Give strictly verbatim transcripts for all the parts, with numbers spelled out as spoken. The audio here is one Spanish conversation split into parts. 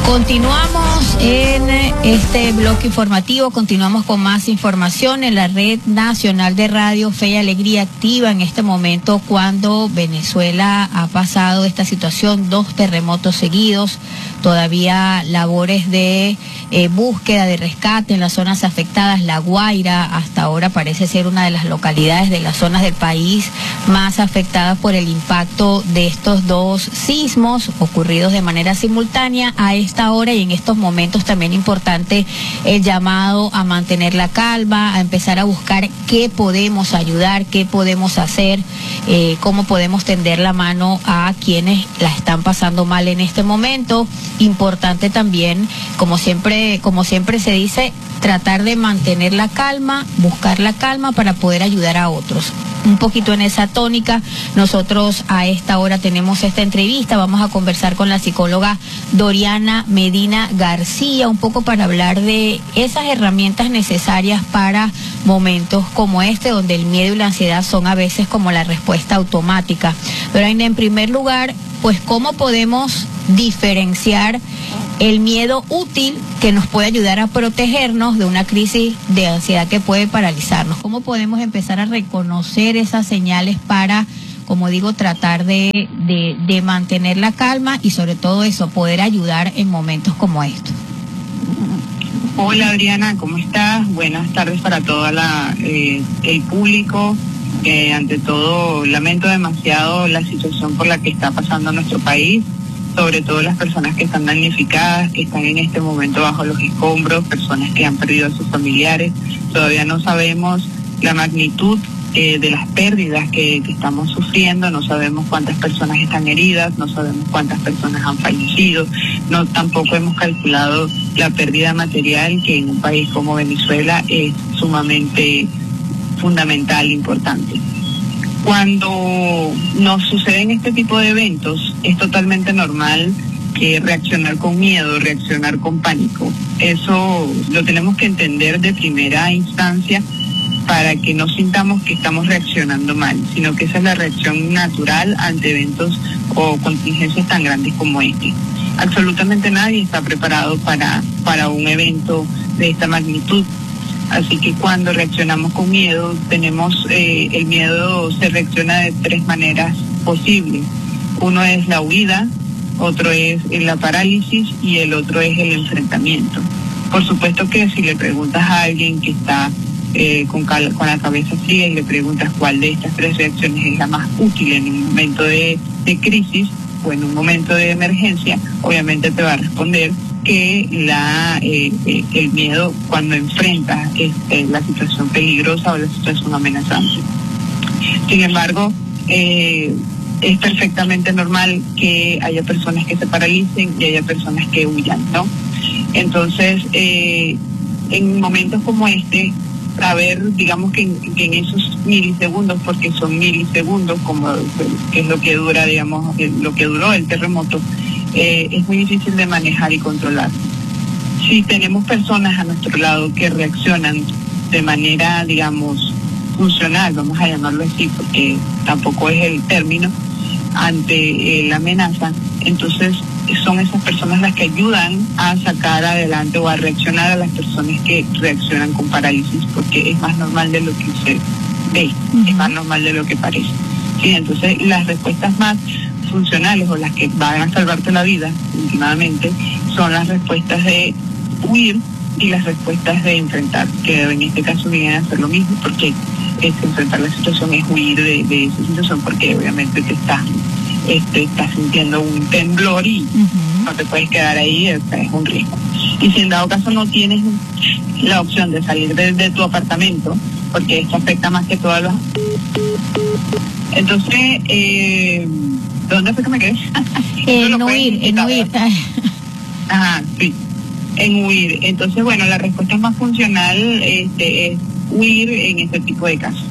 Continuamos en este bloque informativo, continuamos con más información en la Red Nacional de Radio Fe y Alegría activa en este momento cuando Venezuela ha pasado esta situación, dos terremotos seguidos, todavía labores de eh, búsqueda, de rescate en las zonas afectadas. La Guaira hasta ahora parece ser una de las localidades de las zonas del país más afectadas por el impacto de estos dos sismos ocurridos de manera simultánea. A esta hora y en estos momentos también importante el llamado a mantener la calma, a empezar a buscar qué podemos ayudar, qué podemos hacer, eh, cómo podemos tender la mano a quienes la están pasando mal en este momento. Importante también, como siempre, como siempre se dice, tratar de mantener la calma, buscar la calma para poder ayudar a otros. Un poquito en esa tónica, nosotros a esta hora tenemos esta entrevista, vamos a conversar con la psicóloga Doriana Medina García, un poco para hablar de esas herramientas necesarias para momentos como este, donde el miedo y la ansiedad son a veces como la respuesta automática. Doriana, en primer lugar, pues cómo podemos diferenciar el miedo útil que nos puede ayudar a protegernos de una crisis de ansiedad que puede paralizarnos. ¿Cómo podemos empezar a reconocer esas señales para, como digo, tratar de, de, de mantener la calma y sobre todo eso, poder ayudar en momentos como estos? Hola Adriana, ¿cómo estás? Buenas tardes para todo la, eh, el público. Eh, ante todo, lamento demasiado la situación por la que está pasando nuestro país, sobre todo las personas que están damnificadas, que están en este momento bajo los escombros, personas que han perdido a sus familiares. Todavía no sabemos la magnitud eh, de las pérdidas que, que estamos sufriendo, no sabemos cuántas personas están heridas, no sabemos cuántas personas han fallecido, no tampoco hemos calculado la pérdida material, que en un país como Venezuela es sumamente fundamental, importante. Cuando nos suceden este tipo de eventos, es totalmente normal que reaccionar con miedo, reaccionar con pánico. Eso lo tenemos que entender de primera instancia para que no sintamos que estamos reaccionando mal, sino que esa es la reacción natural ante eventos o contingencias tan grandes como este. Absolutamente nadie está preparado para, para un evento de esta magnitud. Así que cuando reaccionamos con miedo, tenemos eh, el miedo se reacciona de tres maneras posibles. Uno es la huida, otro es la parálisis y el otro es el enfrentamiento. Por supuesto que si le preguntas a alguien que está eh, con, cal con la cabeza fría y le preguntas cuál de estas tres reacciones es la más útil en un momento de, de crisis o en un momento de emergencia, obviamente te va a responder que la eh, eh, el miedo cuando enfrenta este, la situación peligrosa o la situación amenazante. Sin embargo, eh, es perfectamente normal que haya personas que se paralicen y haya personas que huyan, ¿no? Entonces, eh, en momentos como este, saber, digamos que en, que en esos milisegundos, porque son milisegundos, como que es lo que dura, digamos, lo que duró el terremoto, Eh, es muy difícil de manejar y controlar. Si tenemos personas a nuestro lado que reaccionan de manera, digamos, funcional, vamos a llamarlo así, porque tampoco es el término, ante eh, la amenaza, entonces son esas personas las que ayudan a sacar adelante o a reaccionar a las personas que reaccionan con parálisis, porque es más normal de lo que se ve, uh-huh. Es más normal de lo que parece. Sí, entonces las respuestas más funcionales o las que van a salvarte la vida últimamente son las respuestas de huir y las respuestas de enfrentar, que en este caso vienen a hacer lo mismo, porque es enfrentar la situación, es huir de, de esa situación, porque obviamente te estás este, estás sintiendo un temblor y uh-huh. no te puedes quedar ahí, es un riesgo. Y si en dado caso no tienes la opción de salir de, de tu apartamento, porque esto afecta más que todos los... Entonces, eh, ¿dónde fue que me quedé? En huir, en huir. Ajá, sí, en huir. Entonces, bueno, la respuesta más funcional este, es huir en este tipo de casos.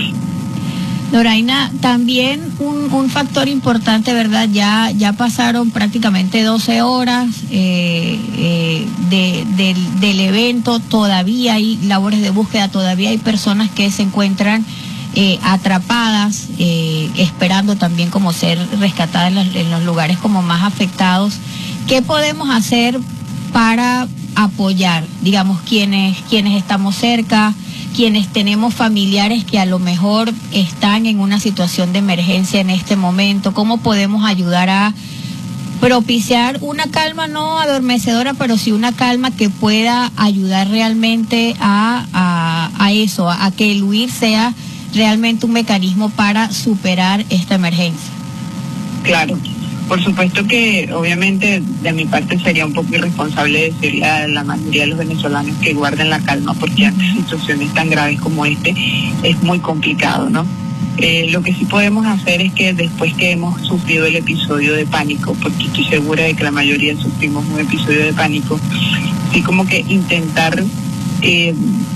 Doraina, también un, un factor importante, ¿verdad? Ya ya pasaron prácticamente doce horas eh, eh, de, de, del evento, todavía hay labores de búsqueda, todavía hay personas que se encuentran eh, atrapadas, eh, esperando también como ser rescatadas en los, en los lugares como más afectados. ¿Qué podemos hacer para apoyar, digamos, quienes, quienes estamos cerca, quienes tenemos familiares que a lo mejor están en una situación de emergencia en este momento? ¿Cómo podemos ayudar a propiciar una calma no adormecedora, pero sí una calma que pueda ayudar realmente a, a, a eso, a, a que el huir sea realmente un mecanismo para superar esta emergencia? Claro. Por supuesto que obviamente de mi parte sería un poco irresponsable decirle a la mayoría de los venezolanos que guarden la calma, porque ante situaciones tan graves como este es muy complicado, ¿no? Eh, lo que sí podemos hacer es que después que hemos sufrido el episodio de pánico, porque estoy segura de que la mayoría sufrimos un episodio de pánico, sí como que intentar eh,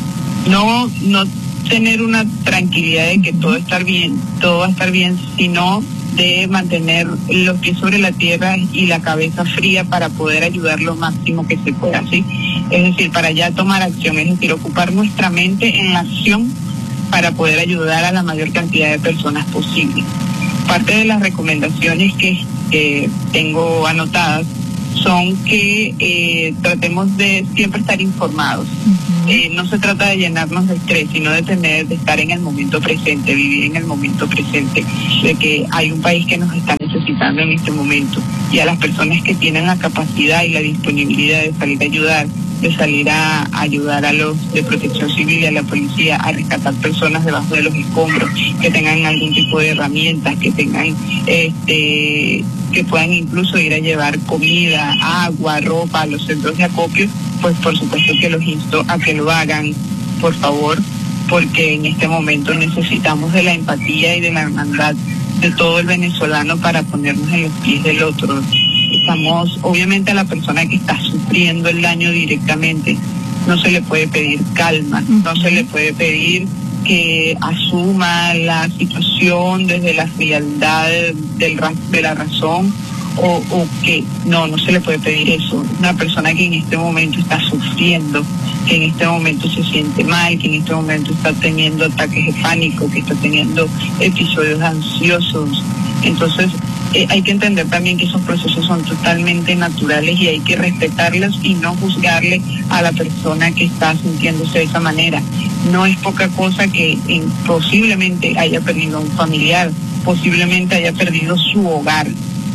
no, no tener una tranquilidad de que todo está bien, todo va a estar bien, sino de mantener los pies sobre la tierra y la cabeza fría para poder ayudar lo máximo que se pueda, ¿sí? Es decir, para ya tomar acción, es decir, ocupar nuestra mente en la acción para poder ayudar a la mayor cantidad de personas posible. Parte de las recomendaciones que, que tengo anotadas son que eh, tratemos de siempre estar informados. Uh-huh. Eh, no se trata de llenarnos de estrés, sino de tener, de estar en el momento presente, vivir en el momento presente, de que hay un país que nos está necesitando en este momento, y a las personas que tienen la capacidad y la disponibilidad de salir a ayudar, de salir a ayudar a los de protección civil y a la policía a rescatar personas debajo de los escombros, que tengan algún tipo de herramientas, que tengan este que puedan incluso ir a llevar comida, agua, ropa a los centros de acopio, pues por supuesto que los insto a que lo hagan, por favor, porque en este momento necesitamos de la empatía y de la hermandad de todo el venezolano para ponernos en los pies del otro. Estamos, obviamente a la persona que está sufriendo el daño directamente, no se le puede pedir calma, no se le puede pedir que asuma la situación desde la frialdad del, de la razón, o, o que no, no se le puede pedir eso. Una persona que en este momento está sufriendo, que en este momento se siente mal, que en este momento está teniendo ataques de pánico, que está teniendo episodios ansiosos. Entonces, eh, hay que entender también que esos procesos son totalmente naturales y hay que respetarlos y no juzgarle a la persona que está sintiéndose de esa manera. No es poca cosa que eh, posiblemente haya perdido a un familiar, posiblemente haya perdido su hogar.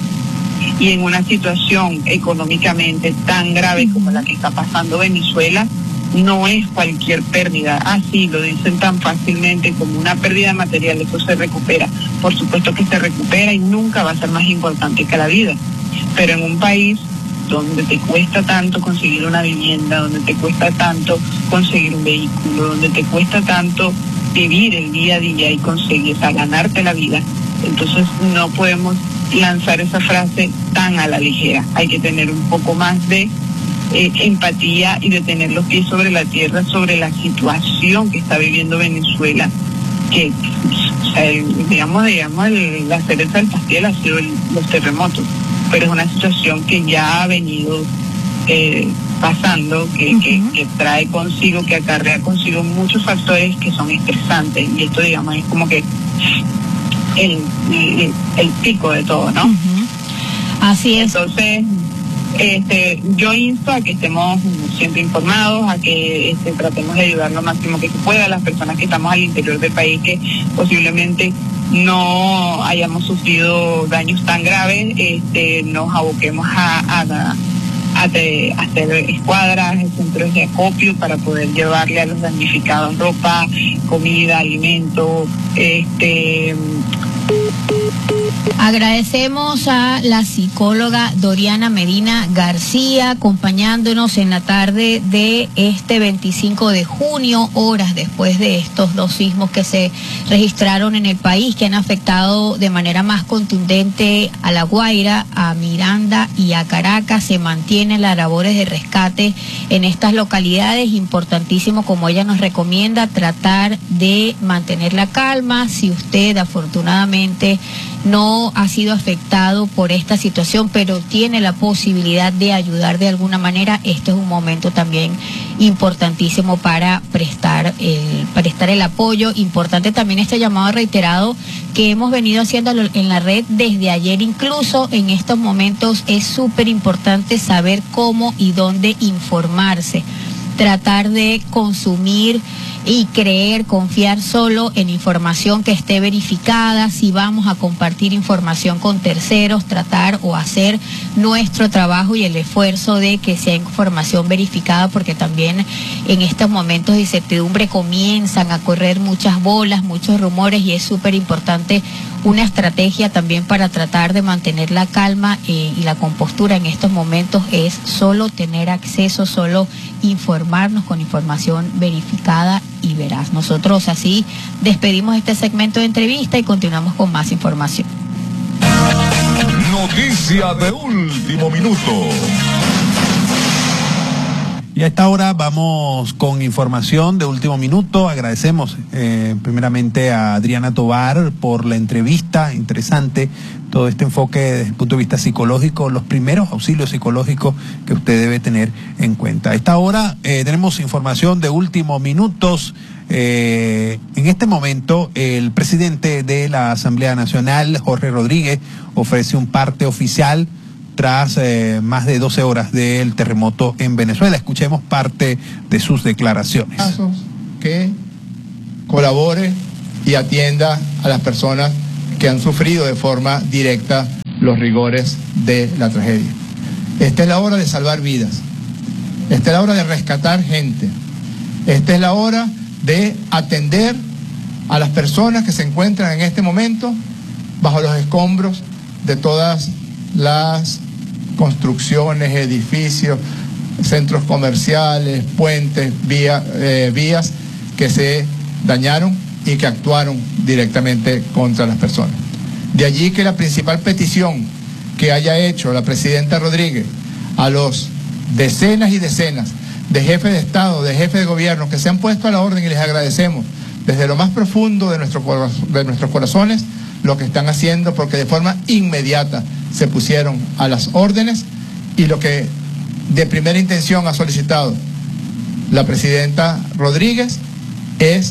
Y en una situación económicamente tan grave como la que está pasando Venezuela, no es cualquier pérdida. Así lo dicen tan fácilmente como una pérdida material, eso se recupera. Por supuesto que se recupera y nunca va a ser más importante que la vida. Pero en un país donde te cuesta tanto conseguir una vivienda, donde te cuesta tanto conseguir un vehículo, donde te cuesta tanto vivir el día a día y conseguir, o sea, ganarte la vida, entonces no podemos lanzar esa frase tan a la ligera. Hay que tener un poco más de eh, empatía y de tener los pies sobre la tierra sobre la situación que está viviendo Venezuela, que o sea, el, digamos, digamos el, la cereza del pastel ha sido el, los terremotos, pero es una situación que ya ha venido eh, pasando, que, uh-huh. que, que trae consigo, que acarrea consigo muchos factores que son estresantes, y esto, digamos, es como que el, el, el pico de todo, ¿no? Uh-huh. Así es. Entonces, este, yo insto a que estemos siempre informados, a que este, tratemos de ayudar lo máximo que se pueda a las personas que estamos al interior del país, que posiblemente no hayamos sufrido daños tan graves, este, nos aboquemos a, a, a, a, de, a hacer escuadras, centros de acopio para poder llevarle a los damnificados ropa, comida, alimento, este... Agradecemos a la psicóloga Doriana Medina García acompañándonos en la tarde de este veinticinco de junio, horas después de estos dos sismos que se registraron en el país, que han afectado de manera más contundente a La Guaira, a Miranda y a Caracas. Se mantienen las labores de rescate en estas localidades. Importantísimo, como ella nos recomienda, tratar de mantener la calma. Si usted afortunadamente no ha sido afectado por esta situación, pero tiene la posibilidad de ayudar de alguna manera, este es un momento también importantísimo para prestar el, prestar el apoyo. Importante también este llamado reiterado que hemos venido haciendo en la red desde ayer. Incluso en estos momentos es súper importante saber cómo y dónde informarse. Tratar de consumir y creer, confiar solo en información que esté verificada. Si vamos a compartir información con terceros, tratar o hacer nuestro trabajo y el esfuerzo de que sea información verificada, porque también en estos momentos de incertidumbre comienzan a correr muchas bolas, muchos rumores, y es súper importante una estrategia también para tratar de mantener la calma eh, y la compostura en estos momentos es solo tener acceso, solo informarnos con información verificada y veraz. Nosotros así despedimos este segmento de entrevista y continuamos con más información. Noticia de último minuto. Y a esta hora vamos con información de último minuto. Agradecemos eh, primeramente a Adriana Tovar por la entrevista interesante, todo este enfoque desde el punto de vista psicológico, los primeros auxilios psicológicos que usted debe tener en cuenta. A esta hora eh, tenemos información de último minutos. Eh, en este momento el presidente de la Asamblea Nacional, Jorge Rodríguez, ofrece un parte oficial tras eh, más de doce horas del terremoto en Venezuela. Escuchemos parte de sus declaraciones. Que colabore y atienda a las personas que han sufrido de forma directa los rigores de la tragedia. Esta es la hora de salvar vidas. Esta es la hora de rescatar gente. Esta es la hora de atender a las personas que se encuentran en este momento bajo los escombros de todas las construcciones, edificios, centros comerciales, puentes, vía, eh, vías que se dañaron y que actuaron directamente contra las personas. De allí que la principal petición que haya hecho la presidenta Rodríguez a los decenas y decenas de jefes de Estado, de jefes de gobierno que se han puesto a la orden, y les agradecemos desde lo más profundo de, nuestro, de nuestros corazones lo que están haciendo, porque de forma inmediata se pusieron a las órdenes, y lo que de primera intención ha solicitado la presidenta Rodríguez es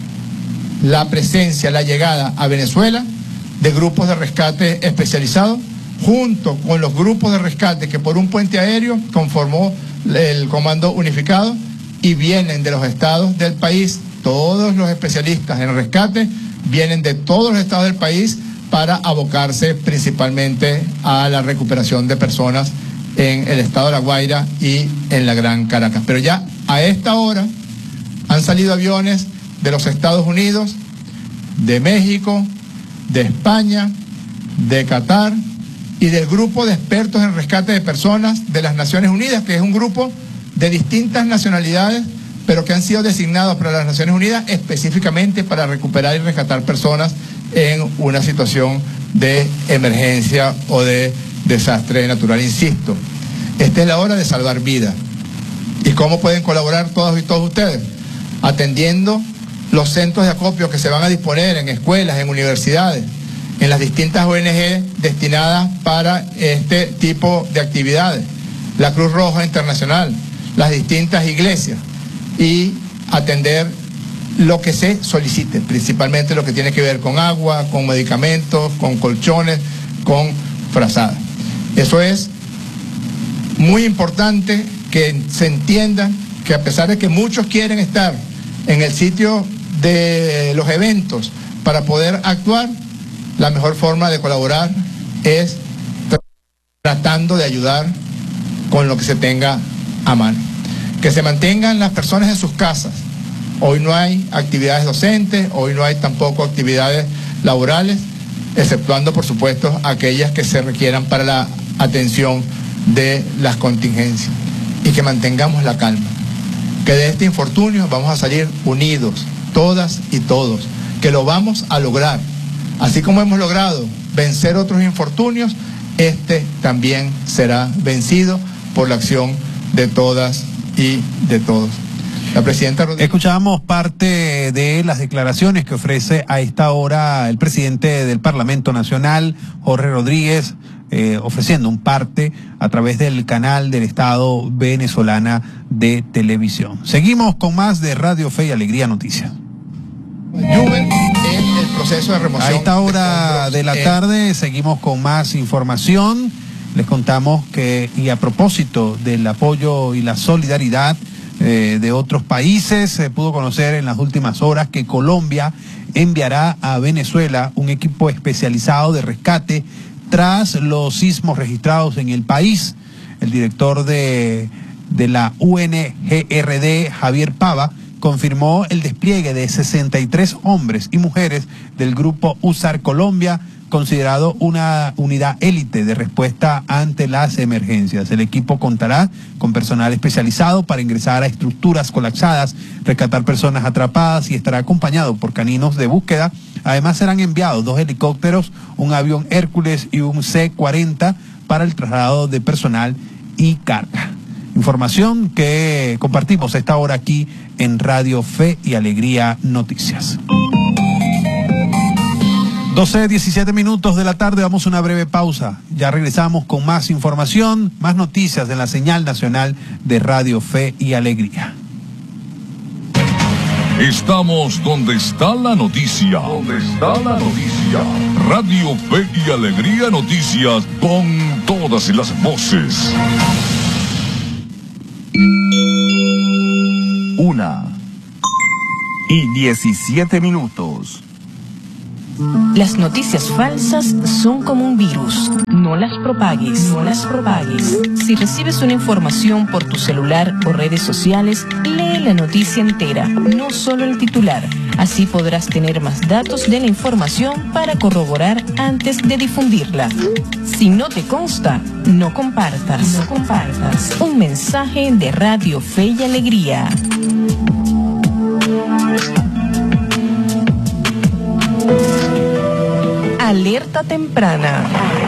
la presencia, la llegada a Venezuela de grupos de rescate especializados, junto con los grupos de rescate que por un puente aéreo conformó el Comando Unificado, y vienen de los estados del país. Todos los especialistas en rescate vienen de todos los estados del país para abocarse principalmente a la recuperación de personas en el estado de La Guaira y en la Gran Caracas. Pero ya a esta hora han salido aviones de los Estados Unidos, de México, de España, de Qatar y del grupo de expertos en rescate de personas de las Naciones Unidas, que es un grupo de distintas nacionalidades, pero que han sido designados para las Naciones Unidas específicamente para recuperar y rescatar personas en una situación de emergencia o de desastre natural. Insisto, esta es la hora de salvar vidas. ¿Y cómo pueden colaborar todos y todos ustedes? Atendiendo los centros de acopio que se van a disponer en escuelas, en universidades, en las distintas O N G destinadas para este tipo de actividades, la Cruz Roja Internacional, las distintas iglesias, y atender lo que se solicite, principalmente lo que tiene que ver con agua, con medicamentos, con colchones, con frazadas. Eso es muy importante, que se entienda que a pesar de que muchos quieren estar en el sitio de los eventos para poder actuar, la mejor forma de colaborar es tratando de ayudar con lo que se tenga a mano. Que se mantengan las personas en sus casas. Hoy no hay actividades docentes, hoy no hay tampoco actividades laborales, exceptuando por supuesto aquellas que se requieran para la atención de las contingencias. Y que mantengamos la calma. Que de este infortunio vamos a salir unidos, todas y todos. Que lo vamos a lograr. Así como hemos logrado vencer otros infortunios, este también será vencido por la acción de todas y de todos. La presidenta Rodríguez. Escuchábamos parte de las declaraciones que ofrece a esta hora el presidente del Parlamento Nacional, Jorge Rodríguez, eh, ofreciendo un parte a través del canal del Estado venezolana de televisión. Seguimos con más de Radio Fe y Alegría Noticias. Juven en el proceso de remoción. A esta hora de la tarde seguimos con más información. Les contamos que, y a propósito del apoyo y la solidaridad eh, de otros países, se pudo conocer en las últimas horas que Colombia enviará a Venezuela un equipo especializado de rescate tras los sismos registrados en el país. El director de, de la U N G R D, Javier Pava, confirmó el despliegue de sesenta y tres hombres y mujeres del grupo U S A R Colombia, considerado una unidad élite de respuesta ante las emergencias. El equipo contará con personal especializado para ingresar a estructuras colapsadas, rescatar personas atrapadas y estará acompañado por caninos de búsqueda. Además serán enviados dos helicópteros, un avión Hércules y un C cuarenta para el traslado de personal y carga. Información que compartimos a esta hora aquí en Radio Fe y Alegría Noticias. doce, diecisiete minutos de la tarde, damos una breve pausa. Ya regresamos con más información, más noticias en la señal nacional de Radio Fe y Alegría. Estamos donde está la noticia. Donde está la noticia. Radio Fe y Alegría Noticias con todas las voces. Una y diecisiete minutos. Las noticias falsas son como un virus. No las propagues, no las propagues. Si recibes una información por tu celular o redes sociales, lee la noticia entera, no solo el titular. Así podrás tener más datos de la información para corroborar antes de difundirla. Si no te consta, no compartas. No compartas. Un mensaje de Radio Fe y Alegría. Alerta temprana.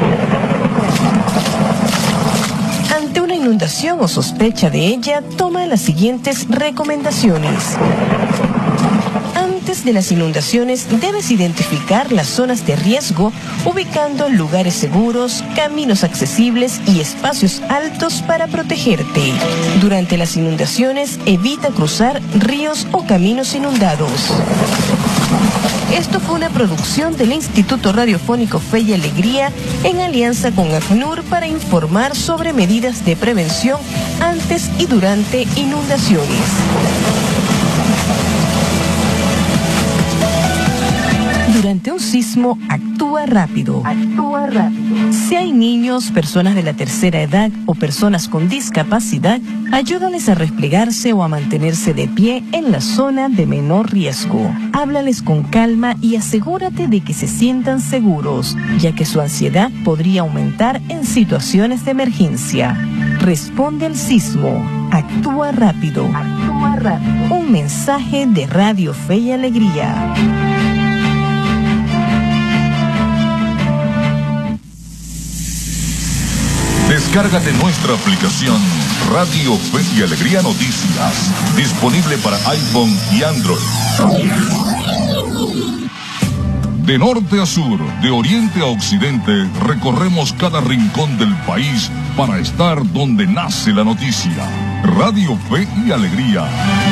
Ante una inundación o sospecha de ella, toma las siguientes recomendaciones. Antes de las inundaciones, debes identificar las zonas de riesgo, ubicando lugares seguros, caminos accesibles y espacios altos para protegerte. Durante las inundaciones, evita cruzar ríos o caminos inundados. Esto fue una producción del Instituto Radiofónico Fe y Alegría en alianza con ACNUR para informar sobre medidas de prevención antes y durante inundaciones. Durante un sismo, actúa rápido. Actúa rápido. Si hay niños, personas de la tercera edad o personas con discapacidad, ayúdales a replegarse o a mantenerse de pie en la zona de menor riesgo. Háblales con calma y asegúrate de que se sientan seguros, ya que su ansiedad podría aumentar en situaciones de emergencia. Responde al sismo. Actúa rápido. Actúa rápido. Un mensaje de Radio Fe y Alegría. Descárgate nuestra aplicación Radio Fe y Alegría Noticias, disponible para iPhone y Android. De norte a sur, de oriente a occidente, recorremos cada rincón del país para estar donde nace la noticia. Radio Fe y Alegría.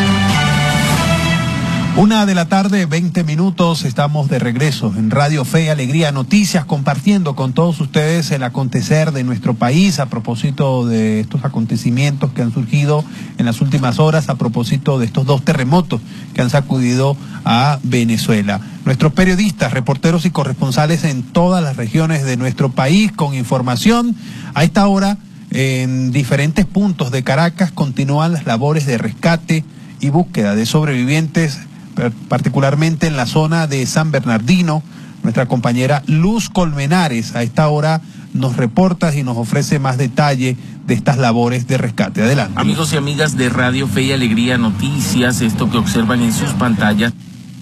Una de la tarde, veinte minutos, estamos de regreso en Radio Fe y Alegría Noticias, compartiendo con todos ustedes el acontecer de nuestro país a propósito de estos acontecimientos que han surgido en las últimas horas, a propósito de estos dos terremotos que han sacudido a Venezuela. Nuestros periodistas, reporteros y corresponsales en todas las regiones de nuestro país con información. A esta hora, en diferentes puntos de Caracas, continúan las labores de rescate y búsqueda de sobrevivientes, particularmente en la zona de San Bernardino. Nuestra compañera Luz Colmenares a esta hora nos reporta y nos ofrece más detalle de estas labores de rescate. Adelante. Amigos y amigas de Radio Fe y Alegría Noticias, esto que observan en sus pantallas.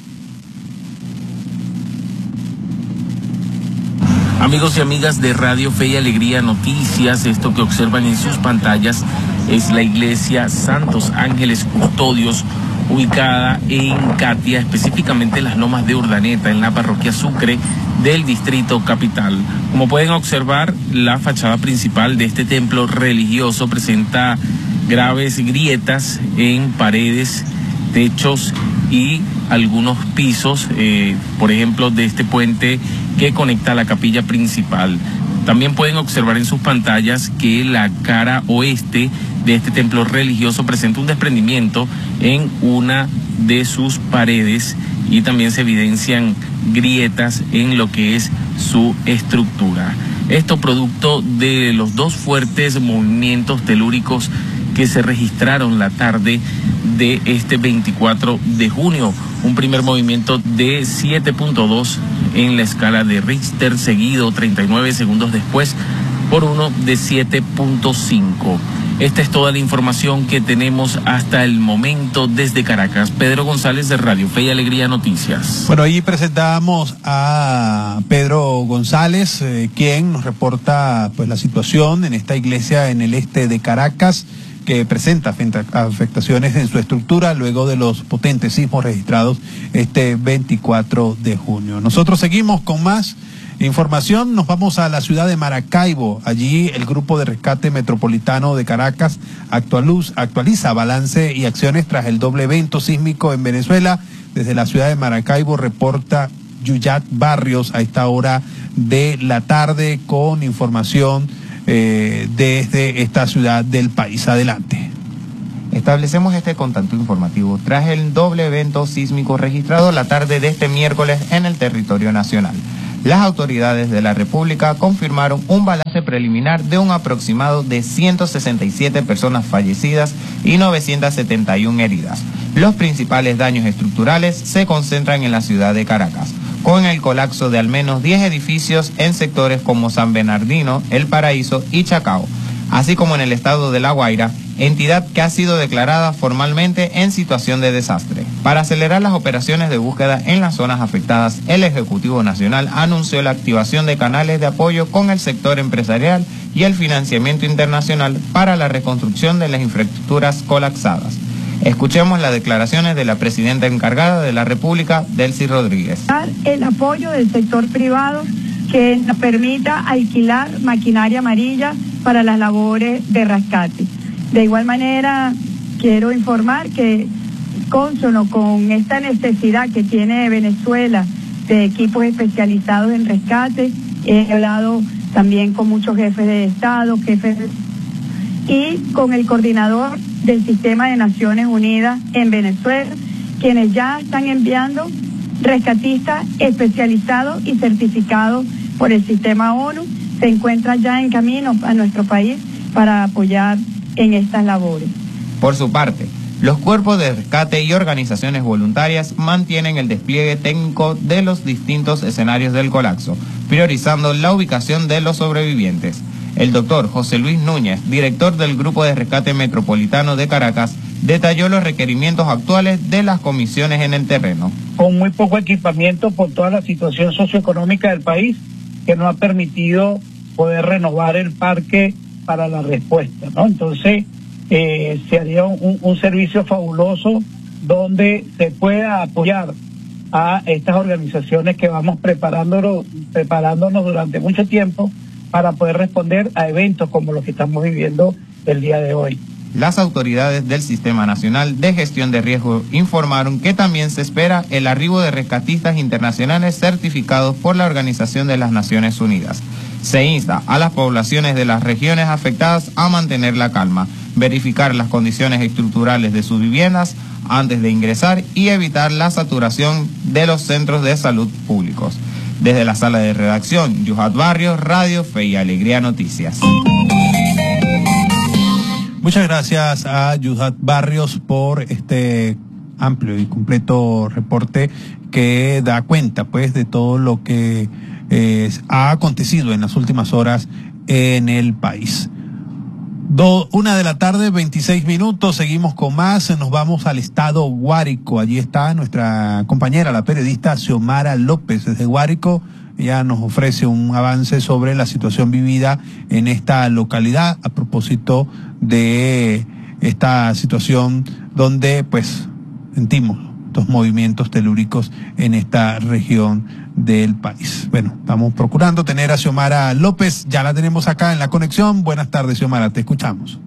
Amigos y amigas de Radio Fe y Alegría Noticias, esto que observan en sus pantallas es la iglesia Santos Ángeles Custodios, ubicada en Catia, específicamente en las lomas de Urdaneta, en la parroquia Sucre del distrito capital. Como pueden observar, la fachada principal de este templo religioso presenta graves grietas en paredes, techos y algunos pisos, eh, por ejemplo, de este puente que conecta a la capilla principal. También pueden observar en sus pantallas que la cara oeste de este templo religioso presenta un desprendimiento en una de sus paredes y también se evidencian grietas en lo que es su estructura. Esto producto de los dos fuertes movimientos telúricos que se registraron la tarde de este veinticuatro de junio. Un primer movimiento de siete punto dos en la escala de Richter, seguido treinta y nueve segundos después por uno de siete punto cinco. Esta es toda la información que tenemos hasta el momento desde Caracas. Pedro González, de Radio Fe y Alegría Noticias. Bueno, ahí presentamos a Pedro González, eh, quien nos reporta pues la situación en esta iglesia en el este de Caracas, que presenta afectaciones en su estructura luego de los potentes sismos registrados este veinticuatro de junio. Nosotros seguimos con más información, nos vamos a la ciudad de Maracaibo. Allí el Grupo de Rescate Metropolitano de Caracas actualiza, actualiza balance y acciones tras el doble evento sísmico en Venezuela. Desde la ciudad de Maracaibo reporta Yuyat Barrios a esta hora de la tarde con información eh, desde esta ciudad del país. Adelante. Establecemos este contacto informativo tras el doble evento sísmico registrado la tarde de este miércoles en el territorio nacional. Las autoridades de la República confirmaron un balance preliminar de un aproximado de ciento sesenta y siete personas fallecidas y novecientas setenta y una heridas. Los principales daños estructurales se concentran en la ciudad de Caracas, con el colapso de al menos diez edificios en sectores como San Bernardino, El Paraíso y Chacao, así como en el estado de La Guaira, entidad que ha sido declarada formalmente en situación de desastre. Para acelerar las operaciones de búsqueda en las zonas afectadas, el Ejecutivo Nacional anunció la activación de canales de apoyo con el sector empresarial y el financiamiento internacional para la reconstrucción de las infraestructuras colapsadas. Escuchemos las declaraciones de la presidenta encargada de la República, Delcy Rodríguez. El apoyo del sector privado que nos permita alquilar maquinaria amarilla para las labores de rescate. De igual manera, quiero informar que cónsono con esta necesidad que tiene Venezuela de equipos especializados en rescate, he hablado también con muchos jefes de Estado, jefes de... y con el coordinador del Sistema de Naciones Unidas en Venezuela, quienes ya están enviando rescatistas especializados y certificados por el sistema ONU, se encuentran ya en camino a nuestro país para apoyar en estas labores. Por su parte, los cuerpos de rescate y organizaciones voluntarias mantienen el despliegue técnico de los distintos escenarios del colapso, priorizando la ubicación de los sobrevivientes. El doctor José Luis Núñez, director del Grupo de Rescate Metropolitano de Caracas, detalló los requerimientos actuales de las comisiones en el terreno. Con muy poco equipamiento por toda la situación socioeconómica del país, que no ha permitido poder renovar el parque para la respuesta, ¿no? Entonces, eh, se haría un, un servicio fabuloso donde se pueda apoyar a estas organizaciones que vamos preparándonos, preparándonos durante mucho tiempo para poder responder a eventos como los que estamos viviendo el día de hoy. Las autoridades del Sistema Nacional de Gestión de Riesgo informaron que también se espera el arribo de rescatistas internacionales certificados por la Organización de las Naciones Unidas. Se insta a las poblaciones de las regiones afectadas a mantener la calma, verificar las condiciones estructurales de sus viviendas antes de ingresar y evitar la saturación de los centros de salud públicos. Desde la sala de redacción, Yujat Barrios, Radio Fe y Alegría Noticias. Muchas gracias a Yujat Barrios por este amplio y completo reporte que da cuenta pues de todo lo que eh, ha acontecido en las últimas horas en el país. Do, una de la tarde, veintiséis minutos, seguimos con más, nos vamos al estado Guárico. Allí está nuestra compañera, la periodista Xiomara López desde Guárico. Ella nos ofrece un avance sobre la situación vivida en esta localidad a propósito de esta situación donde pues sentimos estos movimientos telúricos en esta región del país. Bueno, estamos procurando tener a Xiomara López, ya la tenemos acá en la conexión. Buenas tardes, Xiomara, te escuchamos.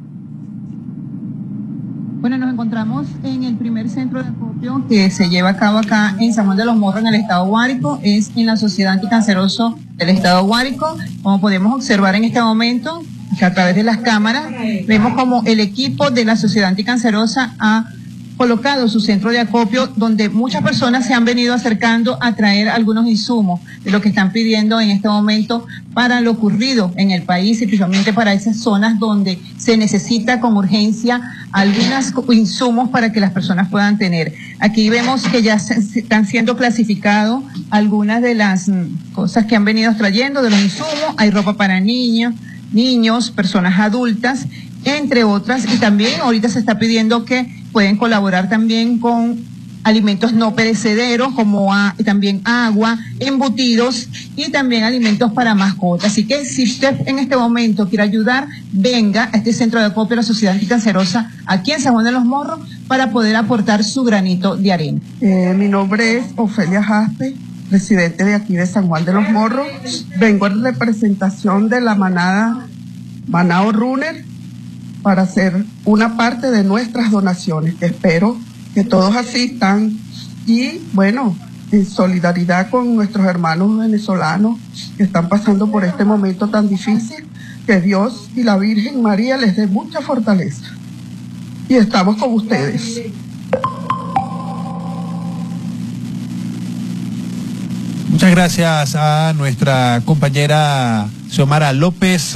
Bueno, nos encontramos en el primer centro de acopio que se lleva a cabo acá en San Juan de los Morros, en el estado Guárico, es en la Sociedad Anticanceroso del estado Guárico. Como podemos observar en este momento, que a través de las cámaras, vemos como el equipo de la Sociedad Anticancerosa ha colocado su centro de acopio, donde muchas personas se han venido acercando a traer algunos insumos de lo que están pidiendo en este momento para lo ocurrido en el país y principalmente para esas zonas donde se necesita con urgencia algunos insumos para que las personas puedan tener. Aquí vemos que ya se, se están siendo clasificados algunas de las mm, cosas que han venido trayendo de los insumos. Hay ropa para niños, niños, personas adultas, entre otras, y también ahorita se está pidiendo que pueden colaborar también con alimentos no perecederos como a, también agua, embutidos y también alimentos para mascotas. Así que si usted en este momento quiere ayudar, venga a este centro de acopio de la Sociedad Anticancerosa aquí en San Juan de los Morros para poder aportar su granito de arena. Eh, mi nombre es Ofelia Jaspe, residente de aquí de San Juan de los Morros. Vengo en representación de la manada Manao Runner para hacer una parte de nuestras donaciones, que espero que todos asistan y, bueno, en solidaridad con nuestros hermanos venezolanos que están pasando por este momento tan difícil, que Dios y la Virgen María les dé mucha fortaleza. Y estamos con ustedes. Muchas gracias a nuestra compañera Xiomara López.